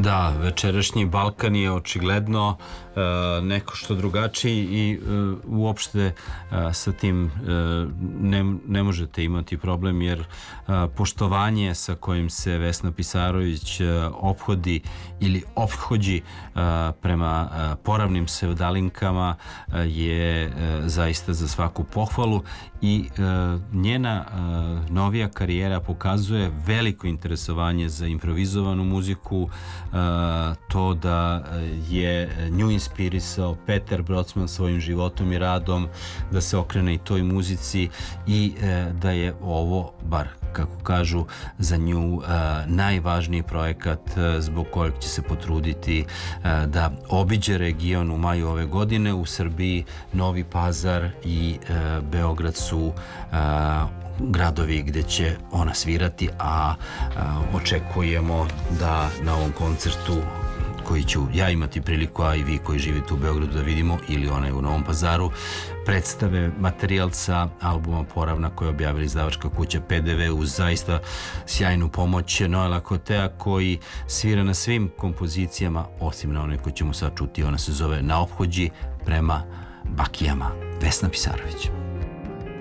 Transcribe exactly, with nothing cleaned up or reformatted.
Da, večerašnji Balkan je očigledno uh, neko što drugačiji i uh, uopšte uh, sa tim uh, ne, ne možete imati problem, jer uh, poštovanje sa kojim se Vesna Pisarović uh, ophodi ili ophođi uh, prema uh, poravnim sevdalinkama uh, je uh, zaista za svaku pohvalu i uh, njena uh, novija karijera pokazuje veliko interesovanje za improvizovanu muziku, uh, to da je nju inspirisao Peter Brocman svojim životom i radom, da se okrene i toj muzici i uh, da je ovo, bar kako kažu, za nju uh, najvažniji projekat uh, zbog kojeg će se potruditi uh, da obiđe region u maju ove godine. U Srbiji Novi Pazar i uh, Beograd su uh, gradovi gde će ona svirati, a uh, očekujemo da na ovom koncertu koji ću ja imati priliku, a i vi koji živite u Beogradu da vidimo, ili onaj u Novom Pazaru, predstave materijal sa albuma Poravna koje je objavila izdavačka kuća P D V uz zaista sjajnu pomoć Noela Kotea, koji svira na svim kompozicijama osim na onoj koju ćemo sad čuti. Ona se zove Na ophođi prema bakijama. Vesna Pisarović.